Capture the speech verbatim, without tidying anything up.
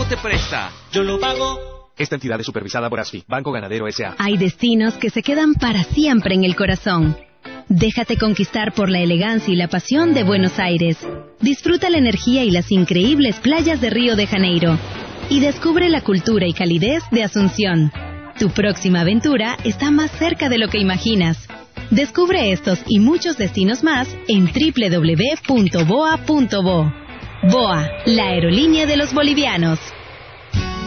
te presta. Yo lo pago. Esta entidad es supervisada por ASFI, Banco Ganadero S A Hay destinos que se quedan para siempre en el corazón. Déjate conquistar por la elegancia y la pasión de Buenos Aires. Disfruta la energía y las increíbles playas de Río de Janeiro. Y descubre la cultura y calidez de Asunción. Tu próxima aventura está más cerca de lo que imaginas. Descubre estos y muchos destinos más en doble u doble u doble u punto boa punto bo. Boa, la aerolínea de los bolivianos.